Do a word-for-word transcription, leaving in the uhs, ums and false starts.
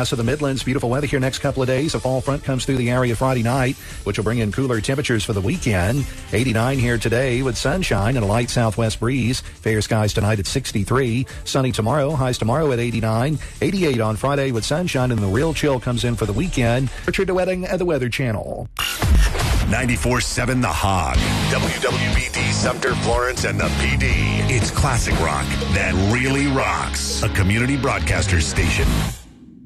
forecast of the Midlands. Beautiful weather here next couple of days. A fall front comes through the area Friday night, which will bring in cooler temperatures for the weekend. eighty-nine here today with sunshine and a light southwest breeze. Fair skies tonight at sixty-three. Sunny tomorrow. Highs tomorrow at eighty-nine. eighty-eight on Friday with sunshine, and the real chill comes in for the weekend. Richard DeWetting at the Weather Channel. ninety-four seven The Hog. W W B D Sumter, Florence, and the P D. It's classic rock that really rocks. A community broadcaster station.